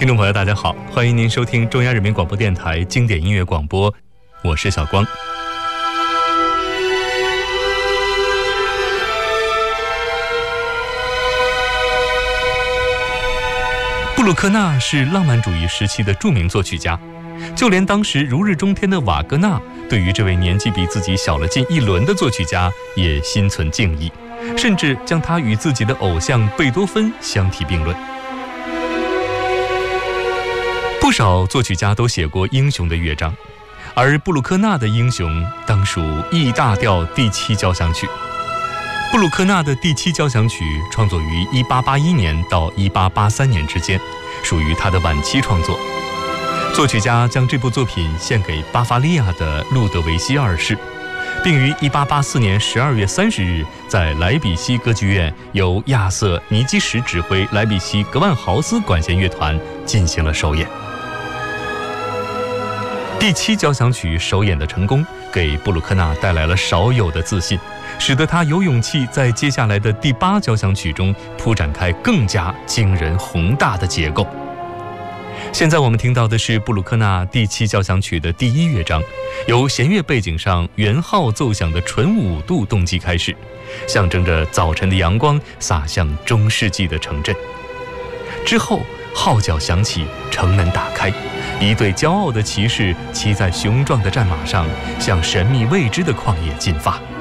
听众朋友大家好，欢迎您收听中央人民广播电台经典音乐广播，我是小光。布鲁克纳是浪漫主义时期的著名作曲家，就连当时如日中天的瓦格纳对于这位年纪比自己小了近一轮的作曲家也心存敬意，甚至将他与自己的偶像贝多芬相提并论。不少作曲家都写过英雄的乐章，而布鲁克纳的英雄当属 E 大调第7交响曲。布鲁克纳的第7交响曲创作于1881年到1883年之间，属于他的晚期创作。作曲家将这部作品献给巴伐利亚的路德维希2世，并于1884年12月30日在莱比锡歌剧院由亚瑟·尼基什指挥莱比锡格万豪斯管弦乐团进行了首演。第7交响曲首演的成功，给布鲁克纳带来了少有的自信，使得他有勇气在接下来的第8交响曲中铺展开更加惊人宏大的结构。现在我们听到的是布鲁克纳第7交响曲的第1乐章，由弦乐背景上圆号奏响的纯5度动机开始，象征着早晨的阳光洒向中世纪的城镇。之后号角响起，城门打开，一队骄傲的骑士骑在雄壮的战马上，向神秘未知的旷野进发。